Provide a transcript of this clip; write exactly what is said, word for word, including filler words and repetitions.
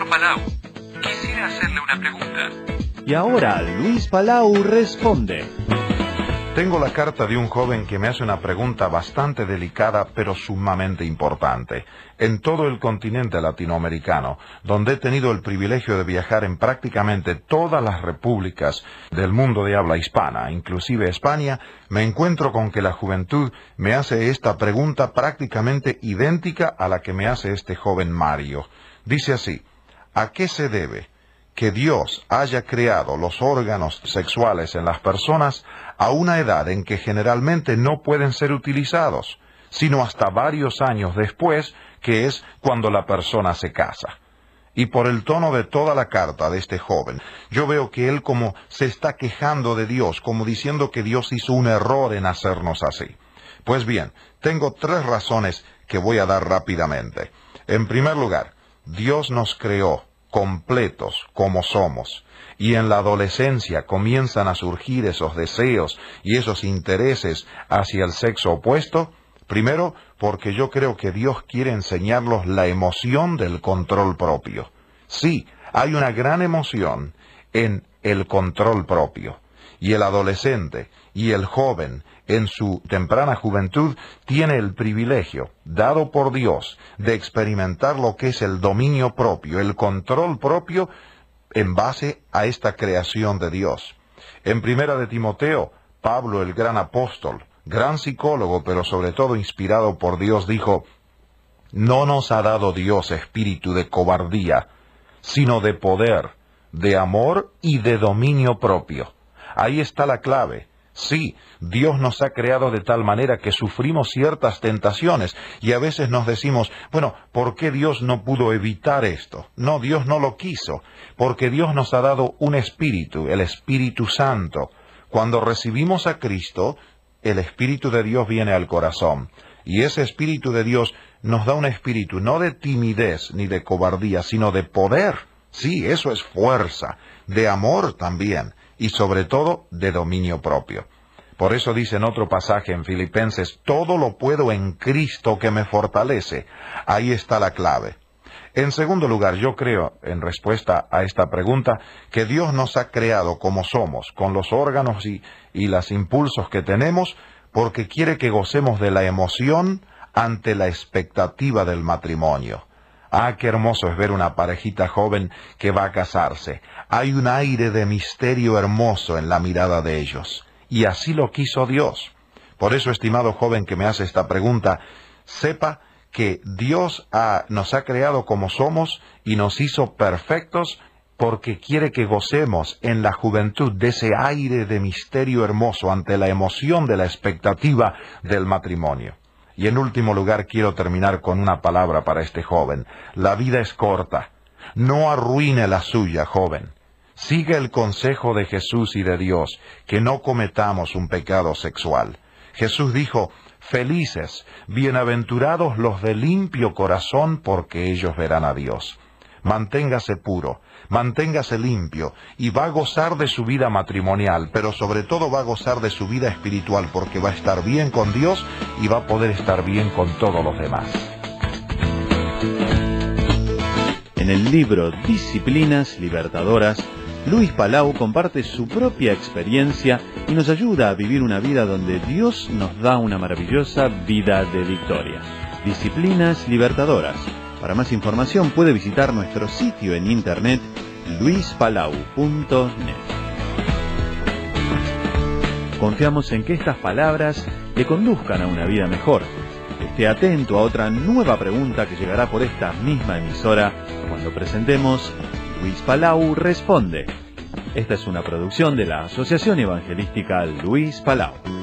Palau. Quisiera hacerle una pregunta. Y ahora Luis Palau responde. Tengo la carta de un joven que me hace una pregunta bastante delicada, pero sumamente importante. En todo el continente latinoamericano, donde he tenido el privilegio de viajar en prácticamente todas las repúblicas del mundo de habla hispana, inclusive España, me encuentro con que la juventud me hace esta pregunta prácticamente idéntica a la que me hace este joven Mario. Dice así: ¿a qué se debe que Dios haya creado los órganos sexuales en las personas a una edad en que generalmente no pueden ser utilizados, sino hasta varios años después, que es cuando la persona se casa? Y por el tono de toda la carta de este joven, yo veo que él como se está quejando de Dios, como diciendo que Dios hizo un error en hacernos así. Pues bien, tengo tres razones que voy a dar rápidamente. En primer lugar, Dios nos creó completos como somos, y en la adolescencia comienzan a surgir esos deseos y esos intereses hacia el sexo opuesto. Primero, porque yo creo que Dios quiere enseñarlos la emoción del control propio. Sí, hay una gran emoción en el control propio, y el adolescente y el joven en su temprana juventud tiene el privilegio, dado por Dios, de experimentar lo que es el dominio propio, el control propio, en base a esta creación de Dios. En Primera de Timoteo, Pablo, el gran apóstol, gran psicólogo, pero sobre todo inspirado por Dios, dijo: no nos ha dado Dios espíritu de cobardía, sino de poder, de amor y de dominio propio. Ahí está la clave. Sí, Dios nos ha creado de tal manera que sufrimos ciertas tentaciones y a veces nos decimos, bueno, ¿por qué Dios no pudo evitar esto? No, Dios no lo quiso, porque Dios nos ha dado un espíritu, el Espíritu Santo. Cuando recibimos a Cristo, el Espíritu de Dios viene al corazón, y ese Espíritu de Dios nos da un espíritu no de timidez ni de cobardía, sino de poder. Sí, eso es fuerza, de amor también, y sobre todo de dominio propio. Por eso dice en otro pasaje en Filipenses: todo lo puedo en Cristo que me fortalece. Ahí está la clave. En segundo lugar, yo creo, en respuesta a esta pregunta, que Dios nos ha creado como somos, con los órganos y, y los impulsos que tenemos, porque quiere que gocemos de la emoción ante la expectativa del matrimonio. Ah, qué hermoso es ver una parejita joven que va a casarse. Hay un aire de misterio hermoso en la mirada de ellos. Y así lo quiso Dios. Por eso, estimado joven que me hace esta pregunta, sepa que Dios ha, nos ha creado como somos y nos hizo perfectos porque quiere que gocemos en la juventud de ese aire de misterio hermoso ante la emoción de la expectativa del matrimonio. Y en último lugar, quiero terminar con una palabra para este joven. La vida es corta. No arruine la suya, joven. Siga el consejo de Jesús y de Dios, que no cometamos un pecado sexual. Jesús dijo: felices, bienaventurados los de limpio corazón, porque ellos verán a Dios. Manténgase puro, manténgase limpio, y va a gozar de su vida matrimonial, pero sobre todo va a gozar de su vida espiritual, porque va a estar bien con Dios y va a poder estar bien con todos los demás. En el libro Disciplinas Libertadoras, Luis Palau comparte su propia experiencia y nos ayuda a vivir una vida donde Dios nos da una maravillosa vida de victoria. Disciplinas Libertadoras. Para más información puede visitar nuestro sitio en internet luis palau punto net. Confiamos en que estas palabras le conduzcan a una vida mejor. Esté atento a otra nueva pregunta que llegará por esta misma emisora cuando presentemos Luis Palau Responde. Esta es una producción de la Asociación Evangelística Luis Palau.